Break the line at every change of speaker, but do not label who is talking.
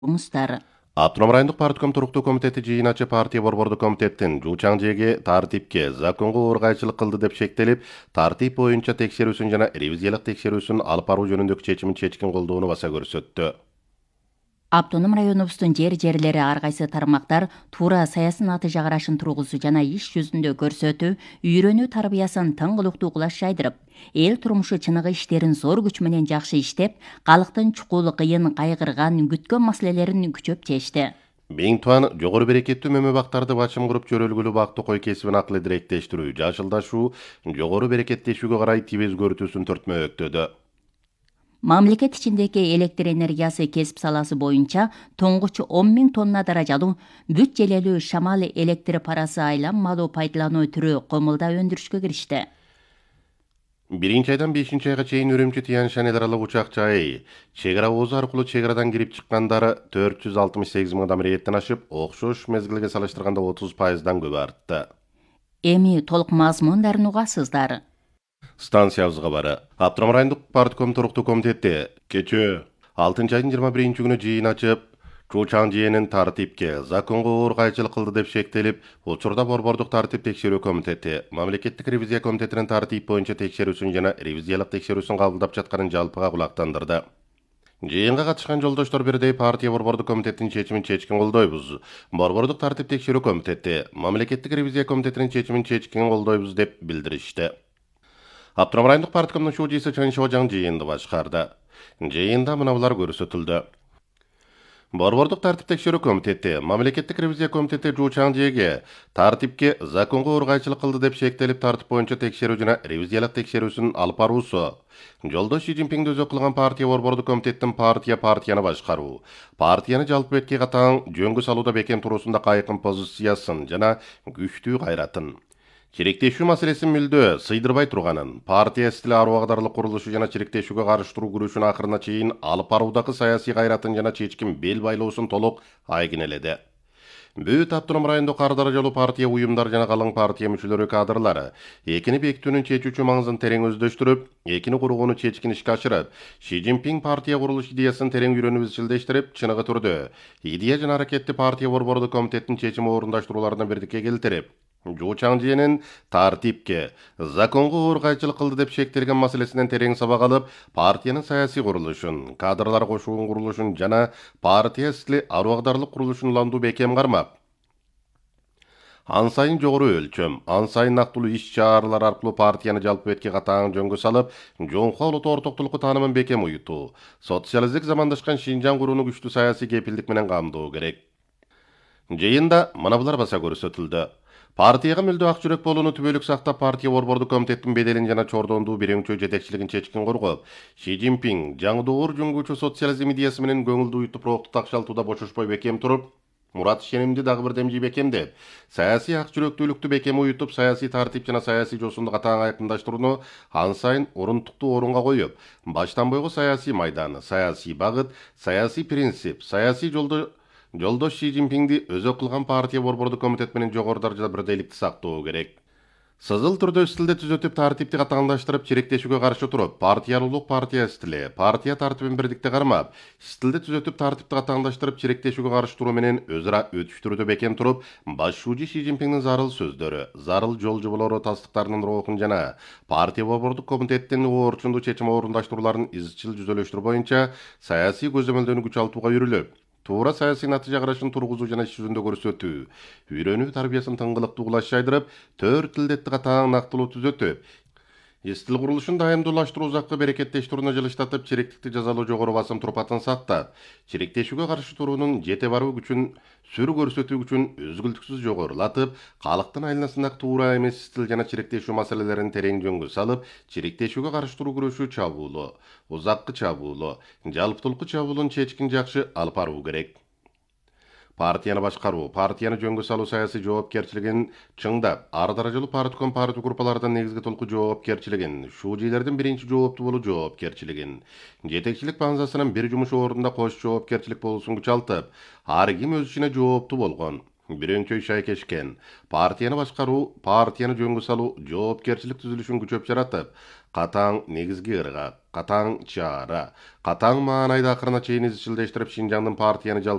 Мустар.
Автоном райондук партком туруктуу комитети жыйыначы партия борбордук комитеттин Жучаң жеге тартипке законго ургайчылык кылды деп шектелип, тартип боюнча текшерүүсүн жана ревизиялык текшерүүсүн алып баруу жөнүндөгү чечимин чечкин колдоону баса көрсөттү.
Автоном районубуздун жерлери ар кайсы тармактар туура саясий натыйжа карашын тургузуу жана иш жүзүндө көрсөтүү, үйрөнүү тарбиясын тыңгылыктуу кылаш жайдырып, эл турмушу чыныгы иштерин зор күч менен жакшы иштеп, калктын чукул, кыйын, кайгырган, күткөн маселелерин күчөп чечти.
Бейин туан жогору берекеттүү мөмө бактарды бачым куруп жөрөлгүлүү бактı кой кесибин акылы директештирүү, жашылдашуу, жогору берекеттешүүгө карай тип өзгөртүүсүн төртмөктөдө.
Мамлекет ичиндеги электр энергиясы кесип саласы боюнча тоңгуч 10 000 тонна даражалуу бүт желелүү шамал электр парасы айланмалуу пайдалануу түрү комулда өндүрүшкө киришти.
Биринчи айдан 5-нчи айга чейин Үрүмчү Тянь-Шань эл аралык учак жайы чек ара оозу аркылуу чек арадан кирип чыккандары 468 миң адам рейдтен ашып, окшош мезгилге салыштырганда 30%дан көп артты.
Эми толук мазмундарын угасыздар.
Станциябызга бары. Автоном райондук партком туруктуу комитети кечээ 6 айдын 21 күнү жыйын ачып, Жучаң жээнин тартипке законго ургайчылык кылды деп шектелип, учурда борбордук тартип текшерүү комитети, мамлекеттик ревизия комитетинин тартип боюнча текшерүүсүн жана ревизиялык текшерүүсүн кабылдап жатканын жалпыга кулактандырды. Жыйынга катышкан жолдоштор бирдей партия борбордук комитетинин чечимин чечкин колдойбуз. Борбордук тартип текшерүү комитети, мамлекеттик ревизия комитетинин чечимин чечкин колдойбуз деп билдиришти. Автоном райондук парткомдун шуучусу Чын Шожаң жыйынды башкарды. Жыйында мына булар көрсөтүлдү. Борбордук тартип текшерүү комитети, мамлекеттик ревизия комитети Жучаң жээге тартипке законго ургайчылык кылды деп шектелип, тартип боюнча текшерүү жана ревизиялык текшерүүсүн алып баруусу. Жолдош Си Цзиньпинди өзү кылган партия борбордук комитеттин партияны башкаруу, партияны жалпы бетке катаң жөнгө салууда бекем туруусунда кайкын позициясын жана күчтүү кайратын. Чиректешүү маселесин мүлдө сыйдырбай турганын, партия стили арубагдарлык курулушу жана чиректешүүгө каршы туруу күрөшүн акырына чейин алып баруудагы саясий кайратын жана чечкин бел байлоосун толук айгинеледи. Бүт автоном райондук ар даражалуу партия уюмдар жана калың партия мүчөлөрү кадрлары экини бекитүүнүн чечүүчү маңызын терең өздөштүрүп, экини кургууну чечкин ишке ашырып, Си Цзиньпин партия курулуш идеясын терең үйрөнүп изчилдештирип, чыныгы түрдө идея жана аракетти партия борбордук комитеттин чечими орундаштырууларына бирдикке келтирип, Жучаң жээнин тартипке законго ургайчылык кылды деп шектелген маселесинен терең сабак алып, партиянын саясий курулушун, кадрлар кошуунун курулушун жана партия стили арубагдарлык курулушун улантуу бекем кармап, ан сайын жогору өлчөм, ан сайын нактылуу иш-чаралар аркылуу партияны жалпы бетке катаң жөнгө салып, жоңку улут ортоктулуку таанымын бекем уютуу, социалисттик замандашкан Шинжаң курууну күчтүү саясий кепилдик менен камдоо керек. Жыйында мына булар баса көрсөтүлдү. Партияга мүлдө ак жүрөк болууну түбөлүк сактап, партия борбордук комитеттин беделин жана чордондуу бирөңчө жетекчилигин чечкин коргоп, Си Цзиньпин жаңдоор жүнгүүчү социализм идеясы менен көңүлдүү уюттуп роохтук такшалтууда бошошпой бекем туруп, мурат ишенимди дагы бир демжи бекемдеп, саясий ак жүрөктүүлүктү бекем уютуп, саясий тартип жана саясий жосунду катаң айкындаштырууну ан сайын орунтуктуу орунга коюп, баштан бойго саясий майдан, саясий багыт, саясий принцип, саясий Жолдош Си Цзиньпинди өзү кылган партия борбордук комитет менен жогору даражада бирдейликти сактоо керек. Сызыл түрдө стилде түзөтүп, тартипти катаңдаштырып, чиректешүүгө каршы туруп, партиялуулук партия стили, партия тартибин бирдикте кармап, стилде түзөтүп, тартипти катаңдаштырып, чиректешүүгө каршы туруу менен өз ара өтүштүрүүдө бекем туруп, башчуучу Си Цзиньпиндин зарыл сөздөрү, зарыл жол жоболору тастыктарынын роохун жана партия борбордук комитеттин орчундуу чечим орундаштырууларын изчил жүзөлөштүрүү боюнча саясий көзөмөлдөнүү күч алтууга үйрүлүп, туура саясий натыйжа карашын тургузуу жана иш жүзүндө көрсөтүү, үйрөнүү тарбиясын тыңгылыктуу кылаш жайдырып, 4 тилдетти катаң нактылуу түзөтүп, стил курулушун дайымдуулаштыруу узаккы берекеттештирүүнү жылыштатып, чиректикти жазалуу жогору басым турпатын сактап, чиректешүүгө каршы туруунун жете баруу күчүн, сүр көрсөтүү күчүн өзгүлтүксүз жогорулатып, калктын айланасындагы туура эмес стил жана чиректешүү маселелерин терең жөнгө салып, чиректешүүгө каршы туруу күрөшүү чабуулу, узаккы чабуулу, жалпытылкы чабуулун чечкин жакшы алып баруу керек. Партияны башкаруу, партияны жөнгө салуу саясий жоопкерчилигин чыңдап, ар даражалуу партком партия группалардан негизги толку жоопкерчилигин, шуужийлердин биринчи жооптуу болуу жоопкерчилигин, жетекчилик баңзасынын бир жумуш ордунда кош жоопкерчилик болуусун күчалтып, ар ким өз ишине жооптуу болгон, Birinci iş aykeşken, partiyany başkaruu, partiyany jöngü saluu, joopkerçilik düzülüşün güçöp jaratyp, kataň negizgi ırgat, kataň çara, kataň manaýda akyryna çeýin izçildeşdirip Şinjandyň partiyany